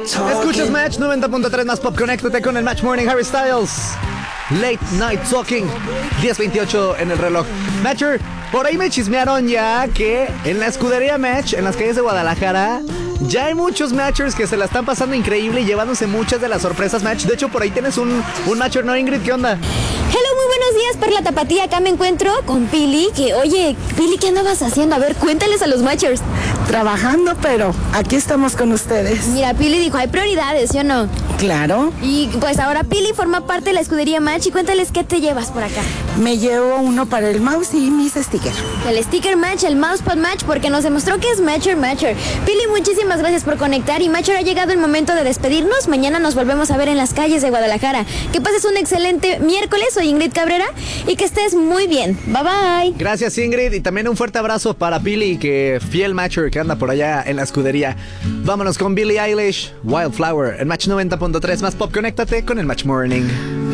Escuchas Match 90.3 más pop. Conéctate con el Match Morning. Harry Styles, Late Night Talking. 10:28 en el reloj. Matcher, por ahí me chismearon ya que en la escudería Match, en las calles de Guadalajara, ya hay muchos matchers que se la están pasando increíble y llevándose muchas de las sorpresas Match. De hecho, por ahí tienes un matcher, ¿no, Ingrid? ¿Qué onda? Hello, muy buenos días, Perla Tapatía. Acá me encuentro con Pili. Oye, Pili, ¿qué andabas haciendo? A ver, cuéntales a los matchers. Trabajando, pero aquí estamos con ustedes. Mira, Pili dijo, hay prioridades, ¿sí o no? Claro. Y pues ahora Pili forma parte de la escudería Match y cuéntales qué te llevas por acá. Me llevo uno para el mouse y mis stickers. El sticker Match, el mousepad Match, porque nos demostró que es Matcher. Pili, muchísimas gracias por conectar y Matcher, ha llegado el momento de despedirnos. Mañana nos volvemos a ver en las calles de Guadalajara. Que pases un excelente miércoles. Soy Ingrid Cabrera y que estés muy bien. Bye bye. Gracias, Ingrid, y también un fuerte abrazo para Pili, que fiel matcher que anda por allá en la escudería. Vámonos con Billie Eilish, Wildflower, en Match 90.3 más pop. Conéctate con el Match Morning.